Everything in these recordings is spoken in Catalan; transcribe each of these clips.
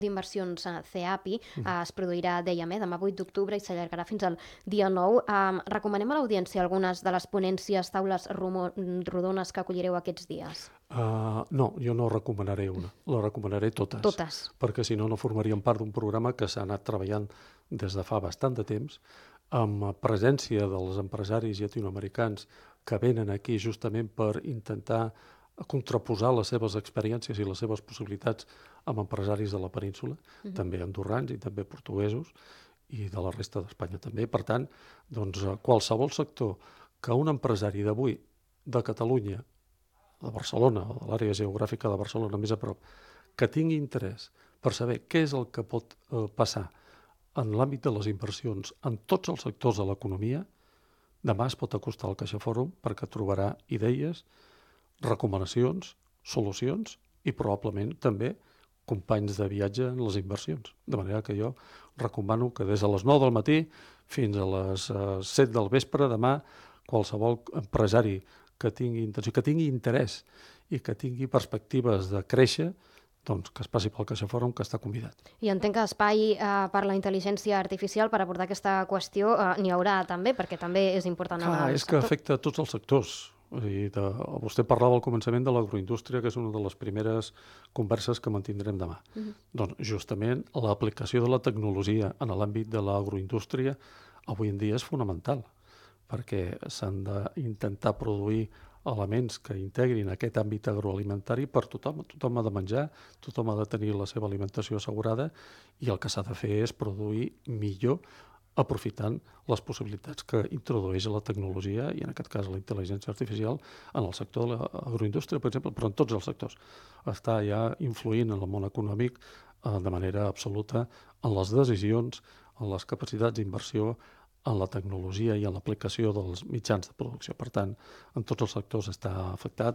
d'inversions CEAPI es produirà, dèiem, demà 8 d'octubre i s'allargarà fins al dia 9. Recomanem a l'audiència algunes de les ponències, taules rodones que acollireu aquests dies? No, jo no recomanaré una, la recomanaré totes. Totes. Perquè si no, no formarien part d'un programa que s'ha anat treballant des de fa bastant de temps, amb presència dels empresaris llatinoamericans que venen aquí justament per intentar contraposar les seves experiències i les seves possibilitats amb empresaris de la península, també andorrans i també portuguesos, i de la resta d'Espanya també. Per tant, doncs, qualsevol sector que un empresari d'avui de Catalunya, de Barcelona o de l'àrea geogràfica de Barcelona més a prop, que tingui interès per saber què és el que pot passar en l'àmbit de les inversions en tots els sectors de l'economia, demà es pot acostar al Caixa Fòrum perquè trobarà idees, recomanacions, solucions i probablement també companys de viatge en les inversions. De manera que jo recomano que des de les 9 del matí fins a les 7 del vespre demà qualsevol empresari que tingui intenció, que tingui interès i que tingui perspectives de créixer, doncs que es passi pel Caixa Fòrum, que està convidat. I entenc que espai per la intel·ligència artificial per abordar aquesta qüestió n'hi haurà també, perquè també és important en el És que sector. afecta a tots els sectors. Vostè parlava al començament de l'agroindústria, que és una de les primeres converses que mantindrem demà. Doncs justament l'aplicació de la tecnologia en l'àmbit de l'agroindústria avui en dia és fonamental, perquè s'han d'intentar produir elements que integrin aquest àmbit agroalimentari per tothom. Tothom ha de menjar, tothom ha de tenir la seva alimentació assegurada i el que s'ha de fer és produir millor aprofitant les possibilitats que introdueix la tecnologia i en aquest cas la intel·ligència artificial en el sector de l'agroindústria, per exemple, però en tots els sectors. Està ja influint en el món econòmic de manera absoluta en les decisions, en les capacitats d'inversió, en la tecnologia i en l'aplicació dels mitjans de producció. Per tant, en tots els sectors està afectat.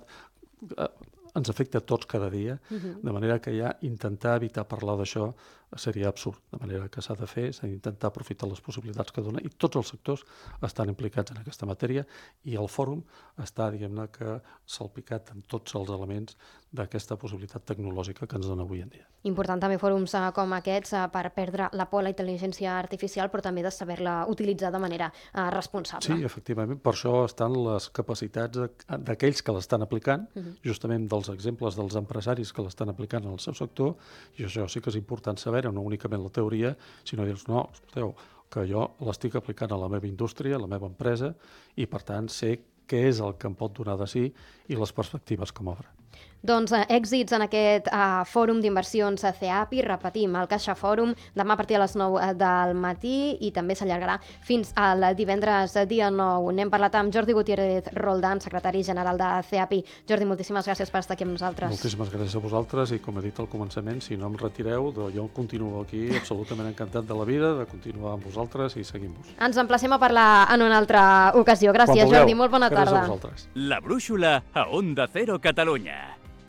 Ens afecta a tots cada dia, de manera que ja intentar evitar parlar d'això seria absurd. De manera que s'ha de fer, s'ha d'intentar aprofitar les possibilitats que dona i tots els sectors estan implicats en aquesta matèria i el fòrum està, diguem-ne, que salpicat en tots els elements d'aquesta possibilitat tecnològica que ens dona avui en dia. Important també fòrums com aquests per perdre la por a la intel·ligència artificial, però també de saber-la utilitzar de manera responsable. Sí, efectivament, per això estan les capacitats d'aquells que l'estan aplicant, justament dels exemples dels empresaris que l'estan aplicant en el seu sector, i això sí que és important saber, no únicament la teoria, sinó dir, no, escolteu, que jo l'estic aplicant a la meva indústria, a la meva empresa, i per tant sé què és el que em pot donar de sí i les perspectives que m'obre. Doncs èxits en aquest fòrum d'inversions CEAPI, repetim, el Caixa Fòrum, demà a partir de les 9 del matí i també s'allargarà fins al divendres dia 9. N'hem parlat amb Jordi Gutiérrez Roldán, secretari general de CEAPI. Jordi, moltíssimes gràcies per estar aquí amb nosaltres. Moltíssimes gràcies a vosaltres i com he dit al començament, si no em retireu, jo continuo aquí absolutament encantat de la vida, de continuar amb vosaltres i seguim-vos. Ens emplacem a parlar en una altra ocasió. Gràcies, Jordi, molt bona tarda. Gràcies a vosaltres. La brúixola a Onda Cero Catalunya.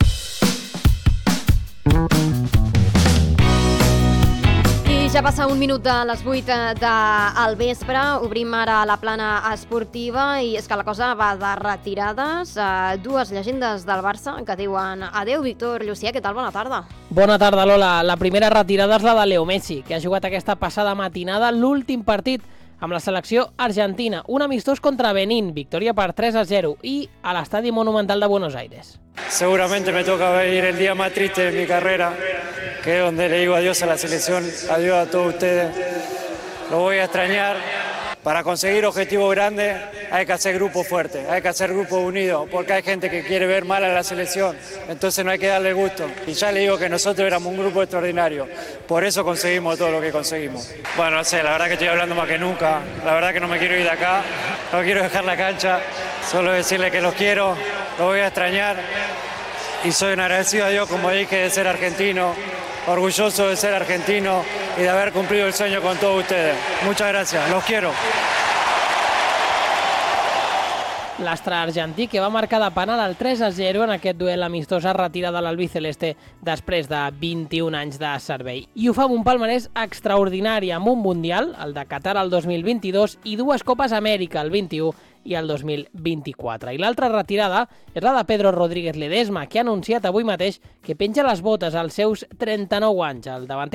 I ja passa un minut de les 8 del vespre, obrim ara la plana esportiva i és que la cosa va de retirades. Dues llegendes del Barça que diuen adeu. Víctor Llucià, què tal? Bona tarda. Bona tarda, Lola. La primera retirada és la de Leo Messi, que ha jugat aquesta passada matinada l'últim partit amb la selecció argentina. Un amistós contra Benín, victòria per 3-0 i a l'Estadi Monumental de Buenos Aires. Seguramente me toca venir el día más triste de mi carrera, que es donde le digo adiós a la selección, adiós a todos ustedes. Lo voy a extrañar. Para conseguir objetivos grandes hay que hacer grupos fuertes, hay que hacer grupos unidos, porque hay gente que quiere ver mal a la selección, entonces no hay que darle gusto. Y ya le digo que nosotros éramos un grupo extraordinario, por eso conseguimos todo lo que conseguimos. Bueno, no sé, la verdad que estoy hablando más que nunca, la verdad que no me quiero ir de acá, no quiero dejar la cancha, solo decirle que los quiero, los voy a extrañar y soy un agradecido a Dios, como dije, de ser argentino, orgulloso de ser argentino y de haber cumplido el sueño con todos ustedes. Muchas gracias, los quiero. L'astre argentí, que va marcar de penal el 3-0 en aquest duel amistós, es retira de l'albiceleste després de 21 anys de servei. I ho fa amb un palmarès extraordinari, amb un Mundial, el de Qatar el 2022, i dues Copes Amèrica, el 21 i el 2024. I l'altra retirada és la de Pedro Rodríguez Ledesma, que ha anunciat avui mateix que penja les botes als seus 39 anys. El davanter